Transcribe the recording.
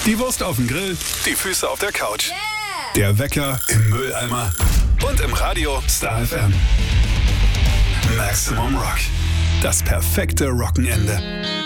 Die Wurst auf dem Grill, die Füße auf der Couch. Yeah! Der Wecker im Mülleimer und im Radio Star FM. Maximum Rock. Das perfekte Rockenende.